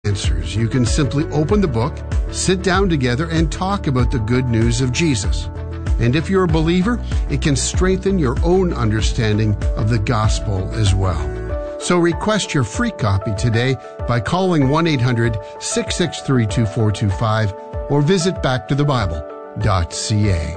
answers. You can simply open the book, sit down together, and talk about the good news of Jesus. And if you're a believer, it can strengthen your own understanding of the gospel as well. So request your free copy today by calling 1-800-663-2425 or visit backtothebible.ca.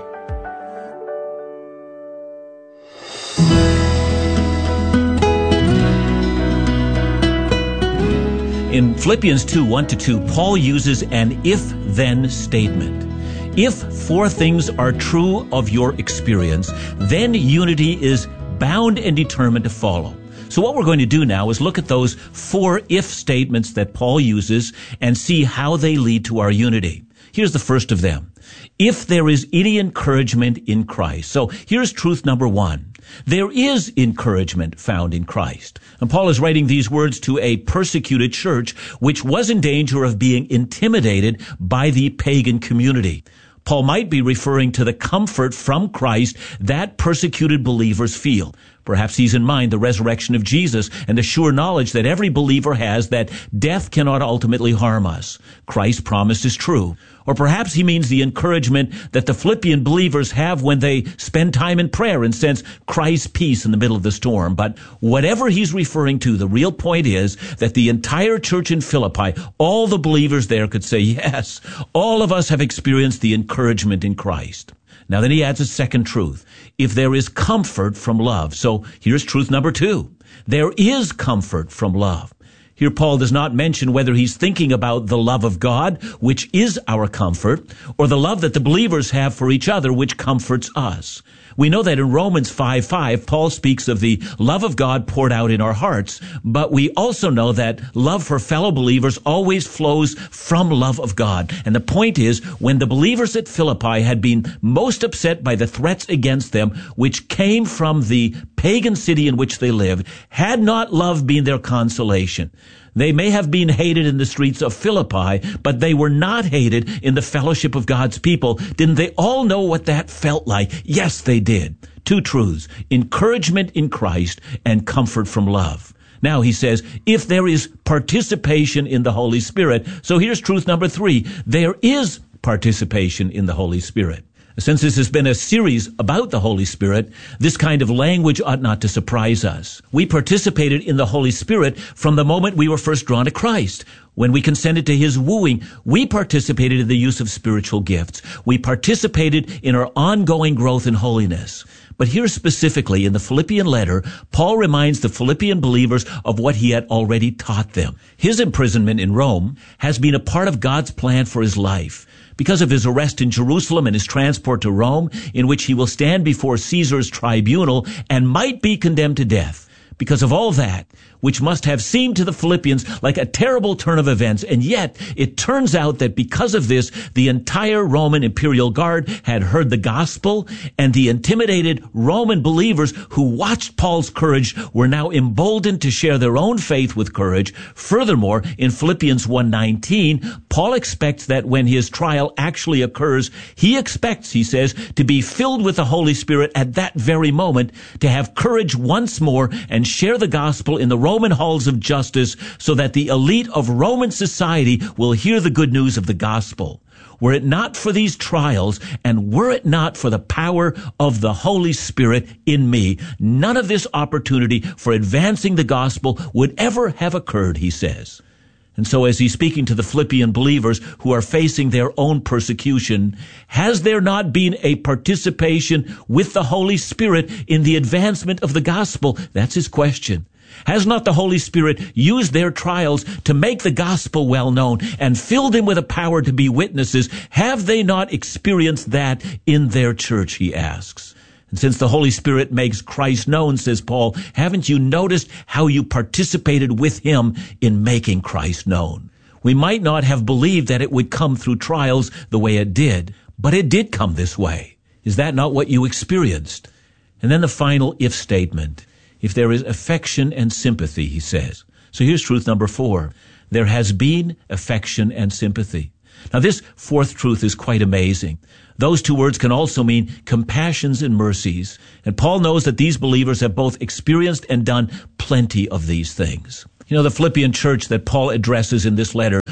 In Philippians 2, 1-2, Paul uses an if-then statement. If 4 things are true of your experience, then unity is bound and determined to follow. So what we're going to do now is look at those 4 if statements that Paul uses and see how they lead to our unity. Here's the first of them. If there is any encouragement in Christ. So here's truth number 1. There is encouragement found in Christ. And Paul is writing these words to a persecuted church which was in danger of being intimidated by the pagan community. Paul might be referring to the comfort from Christ that persecuted believers feel. Perhaps he's in mind the resurrection of Jesus and the sure knowledge that every believer has that death cannot ultimately harm us. Christ's promise is true. Or perhaps he means the encouragement that the Philippian believers have when they spend time in prayer and sense Christ's peace in the middle of the storm. But whatever he's referring to, the real point is that the entire church in Philippi, all the believers there could say, yes, all of us have experienced the encouragement in Christ. Now then he adds a second truth. If there is comfort from love. So here's truth number 2. There is comfort from love. Here Paul does not mention whether he's thinking about the love of God, which is our comfort, or the love that the believers have for each other, which comforts us. We know that in Romans 5:5, Paul speaks of the love of God poured out in our hearts, but we also know that love for fellow believers always flows from love of God. And the point is, when the believers at Philippi had been most upset by the threats against them, which came from the pagan city in which they lived, had not love been their consolation. They may have been hated in the streets of Philippi, but they were not hated in the fellowship of God's people. Didn't they all know what that felt like? Yes, they did. 2 truths: encouragement in Christ and comfort from love. Now he says, if there is participation in the Holy Spirit. So here's truth number 3. There is participation in the Holy Spirit. Since this has been a series about the Holy Spirit, this kind of language ought not to surprise us. We participated in the Holy Spirit from the moment we were first drawn to Christ. When we consented to his wooing, we participated in the use of spiritual gifts. We participated in our ongoing growth in holiness. But here specifically in the Philippian letter, Paul reminds the Philippian believers of what he had already taught them. His imprisonment in Rome has been a part of God's plan for his life. Because of his arrest in Jerusalem and his transport to Rome, in which he will stand before Caesar's tribunal and might be condemned to death. Because of all that, which must have seemed to the Philippians like a terrible turn of events, and yet it turns out that because of this, the entire Roman imperial guard had heard the gospel, and the intimidated Roman believers who watched Paul's courage were now emboldened to share their own faith with courage. Furthermore, in Philippians 1:19, Paul expects that when his trial actually occurs, he expects, he says, to be filled with the Holy Spirit at that very moment, to have courage once more and share the gospel in the Roman halls of justice so that the elite of Roman society will hear the good news of the gospel. Were it not for these trials, and were it not for the power of the Holy Spirit in me, none of this opportunity for advancing the gospel would ever have occurred, he says. And so as he's speaking to the Philippian believers who are facing their own persecution, has there not been a participation with the Holy Spirit in the advancement of the gospel? That's his question. Has not the Holy Spirit used their trials to make the gospel well known and fill them with a power to be witnesses? Have they not experienced that in their church, he asks. And since the Holy Spirit makes Christ known, says Paul, haven't you noticed how you participated with him in making Christ known? We might not have believed that it would come through trials the way it did, but it did come this way. Is that not what you experienced? And then the final if statement. If there is affection and sympathy, he says. So here's truth number 4. There has been affection and sympathy. Now this fourth truth is quite amazing. Those 2 words can also mean compassions and mercies. And Paul knows that these believers have both experienced and done plenty of these things. You know, the Philippian church that Paul addresses in this letter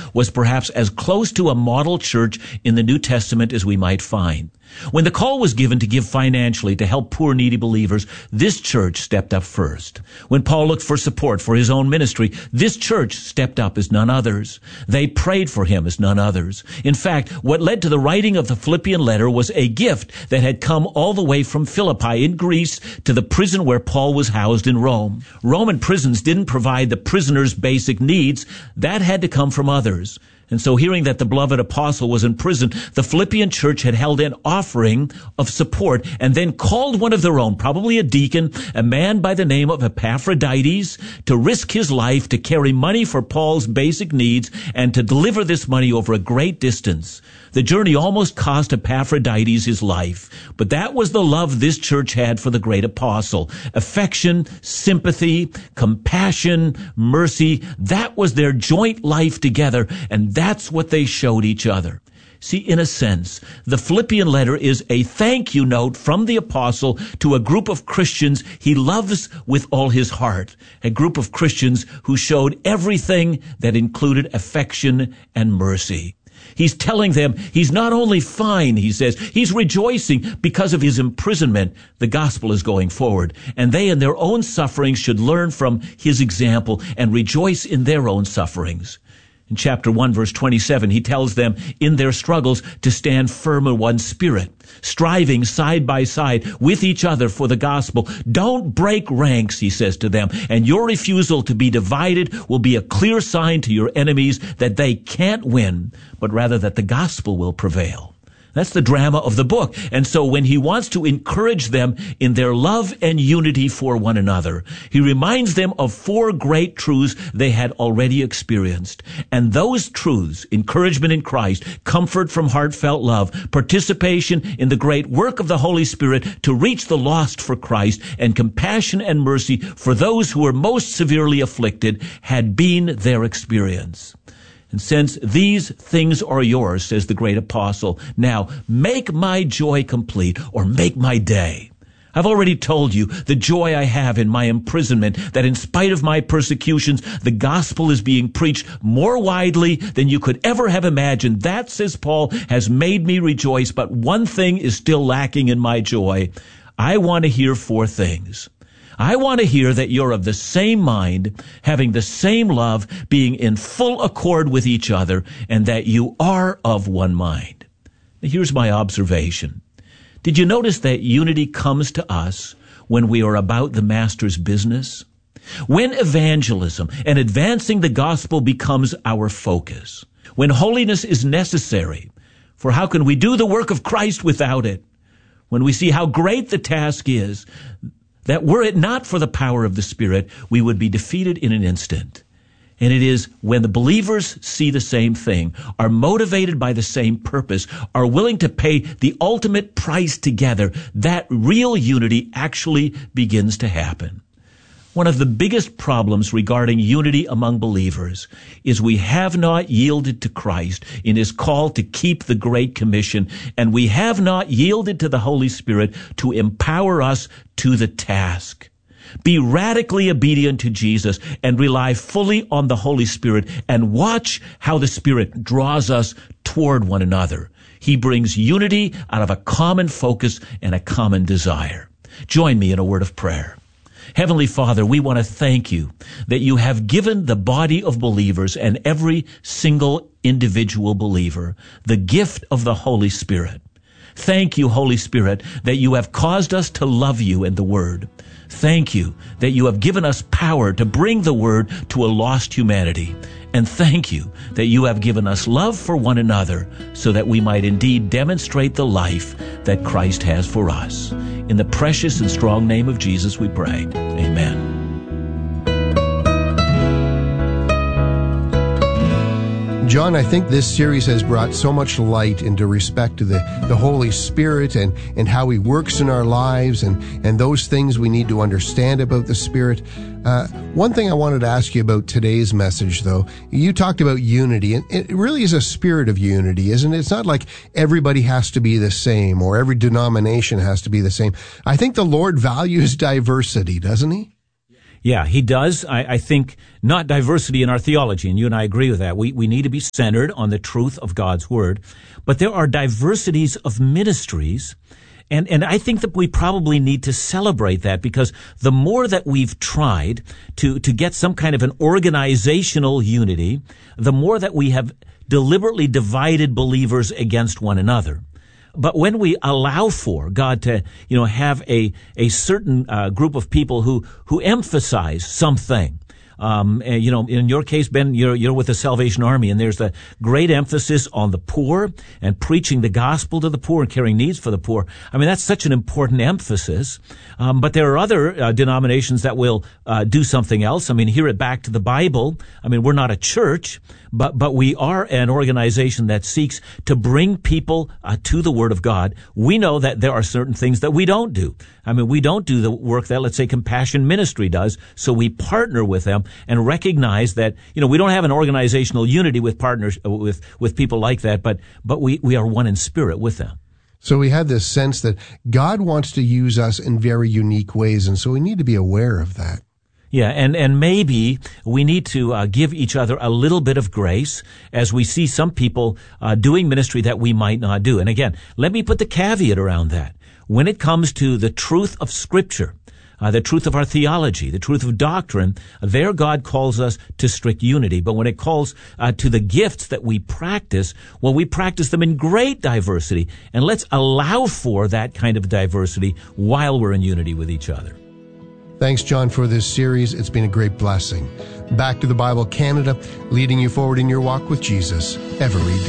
was perhaps as close to a model church in the New Testament as we might find. When the call was given to give financially to help poor, needy believers, this church stepped up first. When Paul looked for support for his own ministry, this church stepped up as none others. They prayed for him as none others. In fact, what led to the writing of the Philippian letter was a gift that had come all the way from Philippi in Greece to the prison where Paul was housed in Rome. Roman prisons didn't provide the prisoners' basic needs. That had to come from others. And so hearing that the beloved apostle was in prison, the Philippian church had held an offering of support and then called one of their own, probably a deacon, a man by the name of Epaphroditus, to risk his life to carry money for Paul's basic needs and to deliver this money over a great distance. The journey almost cost Epaphroditus his life, but that was the love this church had for the great apostle. Affection, sympathy, compassion, mercy, that was their joint life together, and that's what they showed each other. See, in a sense, the Philippian letter is a thank you note from the apostle to a group of Christians he loves with all his heart, a group of Christians who showed everything that included affection and mercy. He's telling them he's not only fine, he says, he's rejoicing because of his imprisonment. The gospel is going forward, and they in their own sufferings should learn from his example and rejoice in their own sufferings. In chapter 1, verse 27, he tells them in their struggles to stand firm in one spirit, striving side by side with each other for the gospel. Don't break ranks, he says to them, and your refusal to be divided will be a clear sign to your enemies that they can't win, but rather that the gospel will prevail. That's the drama of the book. And so when he wants to encourage them in their love and unity for one another, he reminds them of 4 great truths they had already experienced. And those truths, encouragement in Christ, comfort from heartfelt love, participation in the great work of the Holy Spirit to reach the lost for Christ, and compassion and mercy for those who were most severely afflicted, had been their experience. And since these things are yours, says the great apostle, now make my joy complete, or make my day. I've already told you the joy I have in my imprisonment, that in spite of my persecutions, the gospel is being preached more widely than you could ever have imagined. That, says Paul, has made me rejoice, but one thing is still lacking in my joy. I want to hear 4 things. I want to hear that you're of the same mind, having the same love, being in full accord with each other, and that you are of one mind. Now, here's my observation. Did you notice that unity comes to us when we are about the Master's business? When evangelism and advancing the gospel becomes our focus, when holiness is necessary, for how can we do the work of Christ without it? When we see how great the task is, that were it not for the power of the Spirit, we would be defeated in an instant. And it is when the believers see the same thing, are motivated by the same purpose, are willing to pay the ultimate price together, that real unity actually begins to happen. One of the biggest problems regarding unity among believers is we have not yielded to Christ in his call to keep the Great Commission, and we have not yielded to the Holy Spirit to empower us to the task. Be radically obedient to Jesus and rely fully on the Holy Spirit, and watch how the Spirit draws us toward one another. He brings unity out of a common focus and a common desire. Join me in a word of prayer. Heavenly Father, we want to thank you that you have given the body of believers and every single individual believer the gift of the Holy Spirit. Thank you, Holy Spirit, that you have caused us to love you and the Word. Thank you that you have given us power to bring the Word to a lost humanity. And thank you that you have given us love for one another so that we might indeed demonstrate the life that Christ has for us. In the precious and strong name of Jesus we pray. Amen. John, I think this series has brought so much light into respect to the Holy Spirit and how he works in our lives and those things we need to understand about the Spirit. One thing I wanted to ask you about today's message, though, you talked about unity, and it really is a spirit of unity, isn't it? It's not like everybody has to be the same or every denomination has to be the same. I think the Lord values diversity, doesn't he? Yeah, he does. I think not diversity in our theology, and you and I agree with that. We need to be centered on the truth of God's Word. But there are diversities of ministries, and I think that we probably need to celebrate that, because the more that we've tried to get some kind of an organizational unity, the more that we have deliberately divided believers against one another. But when we allow for God to, have a certain group of people who emphasize something, in your case, Ben, you're with the Salvation Army, and there's a great emphasis on the poor and preaching the gospel to the poor and carrying needs for the poor. I mean, that's such an important emphasis. But there are other denominations that will do something else. I mean, here at Back to the Bible, I mean, we're not a church, but we are an organization that seeks to bring people to the Word of God. We know that there are certain things that we don't do. I mean, we don't do the work that, let's say, Compassion Ministry does, so we partner with them and recognize that, we don't have an organizational unity with partners, with people like that, but we are one in spirit with them. So we had this sense that God wants to use us in very unique ways, and so we need to be aware of that. Yeah, and maybe we need to give each other a little bit of grace as we see some people doing ministry that we might not do. And again, let me put the caveat around that. When it comes to the truth of Scripture, the truth of our theology, the truth of doctrine, there God calls us to strict unity. But when it calls to the gifts that we practice, well, we practice them in great diversity. And let's allow for that kind of diversity while we're in unity with each other. Thanks, John, for this series. It's been a great blessing. Back to the Bible Canada, leading you forward in your walk with Jesus every day.